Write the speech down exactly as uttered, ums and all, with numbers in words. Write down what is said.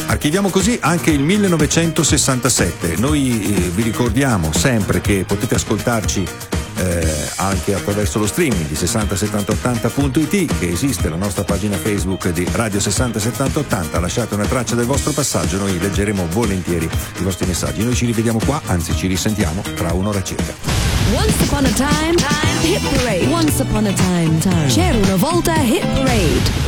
Archiviamo così anche il millenovecentosessantasette. Noi eh, vi ricordiamo sempre che potete ascoltarci eh, anche attraverso lo streaming di sessanta settanta ottanta punto it, che esiste la nostra pagina Facebook di Radio sessanta settanta ottanta. Lasciate una traccia del vostro passaggio, noi leggeremo volentieri i vostri messaggi. Noi ci rivediamo qua, anzi ci risentiamo tra un'ora circa. Once upon a time, time, hit parade. Once upon a time, time. C'era una volta hit parade.